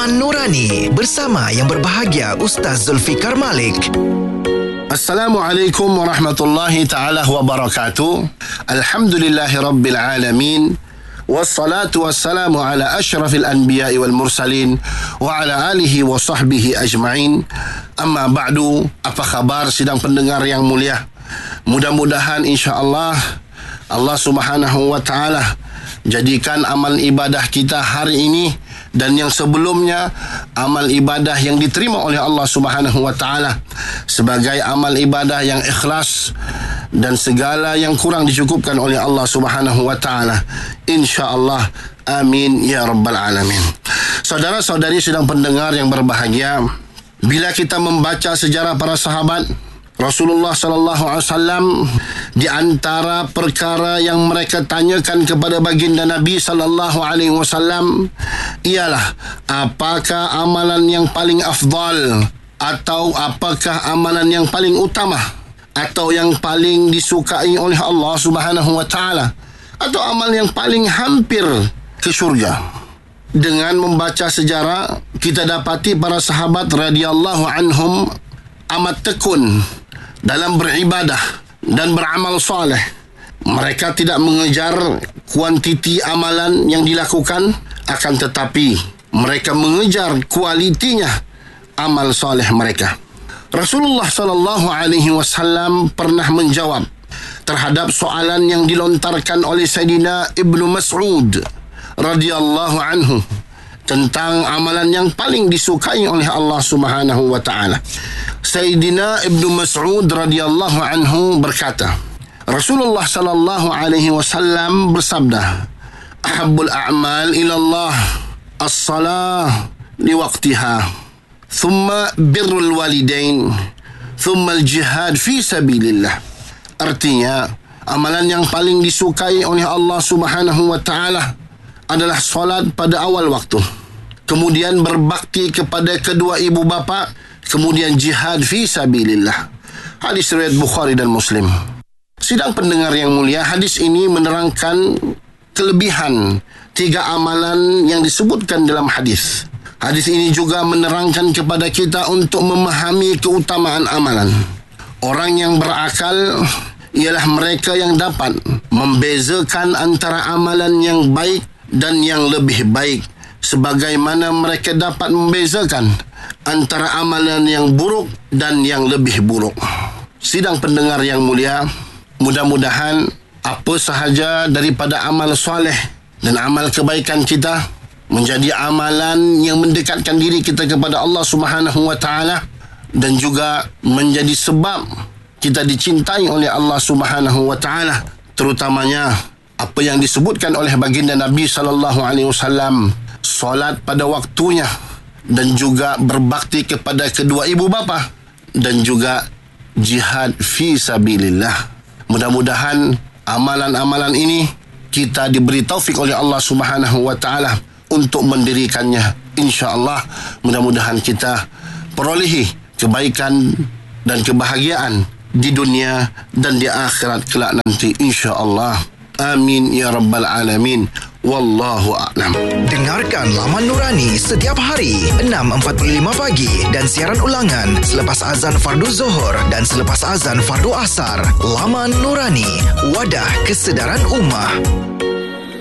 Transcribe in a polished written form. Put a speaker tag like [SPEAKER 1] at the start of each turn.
[SPEAKER 1] Laman Nurani bersama yang berbahagia Ustaz Zulfikar Malik.
[SPEAKER 2] Assalamualaikum warahmatullahi ta'ala wabarakatuh. Alhamdulillahi rabbil alamin. Wassalatu wassalamu ala ashrafil anbiya'i wal mursalin wa ala alihi wa sahbihi ajma'in. Amma ba'du. Apa khabar sidang pendengar yang mulia? Mudah-mudahan insya-Allah Allah Subhanahu wa ta'ala jadikan amal ibadah kita hari ini dan yang sebelumnya amal ibadah yang diterima oleh Allah Subhanahu wa ta'ala sebagai amal ibadah yang ikhlas dan segala yang kurang dicukupkan oleh Allah Subhanahu wa ta'ala, insya-Allah. Amin ya rabbal alamin. Saudara-saudari sedang pendengar yang berbahagia, bila kita membaca sejarah para sahabat Rasulullah sallallahu alaihi wasallam, di antara perkara yang mereka tanyakan kepada baginda Nabi sallallahu alaihi wasallam ialah apakah amalan yang paling afdal, atau apakah amalan yang paling utama, atau yang paling disukai oleh Allah Subhanahu wa taala, atau amal yang paling hampir ke syurga. Dengan membaca sejarah, kita dapati para sahabat radhiyallahu anhum amat tekun dalam beribadah dan beramal soleh. Mereka tidak mengejar kuantiti amalan yang dilakukan, akan tetapi mereka mengejar kualitinya amal soleh mereka. Rasulullah sallallahu alaihi wasallam pernah menjawab terhadap soalan yang dilontarkan oleh Sayyidina Ibnu Mas'ud radhiyallahu anhu tentang amalan yang paling disukai oleh Allah Subhanahu wa taala. Sayyidina Ibnu Mas'ud radhiyallahu anhu berkata, Rasulullah sallallahu alaihi wasallam bersabda, "Ahabbul a'mal ila Allah as-salah li waqtiha, thumma birrul walidain, thumma al-jihad fi sabilillah." Artinya, amalan yang paling disukai oleh Allah Subhanahu wa taala adalah solat pada awal waktu, kemudian berbakti kepada kedua ibu bapa, kemudian jihad fi sabilillah. Hadis riwayat Bukhari dan Muslim. Sidang pendengar yang mulia, hadis ini menerangkan kelebihan 3 amalan yang disebutkan dalam hadis. Hadis ini juga menerangkan kepada kita untuk memahami keutamaan amalan. Orang yang berakal ialah mereka yang dapat membezakan antara amalan yang baik dan yang lebih baik, sebagaimana mereka dapat membezakan antara amalan yang buruk dan yang lebih buruk. Sidang pendengar yang mulia, mudah-mudahan apa sahaja daripada amal soleh dan amal kebaikan kita menjadi amalan yang mendekatkan diri kita kepada Allah Subhanahu wa taala, dan juga menjadi sebab kita dicintai oleh Allah Subhanahu wa taala, terutamanya apa yang disebutkan oleh baginda Nabi sallallahu alaihi wasallam, solat pada waktunya, dan juga berbakti kepada kedua ibu bapa, dan juga jihad fi sabilillah. Mudah-mudahan amalan-amalan ini kita diberi taufik oleh Allah Subhanahu wa taala untuk mendirikannya. Insya-Allah mudah-mudahan kita perolehi kebaikan dan kebahagiaan di dunia dan di akhirat kelak nanti, insya-Allah. Amin ya rabbal alamin. Wallahu a'lam.
[SPEAKER 1] Dengarkan Laman Nurani setiap hari 6.45 pagi dan siaran ulangan selepas azan fardu Zuhur dan selepas azan fardu Asar. Laman Nurani, wadah kesedaran ummah.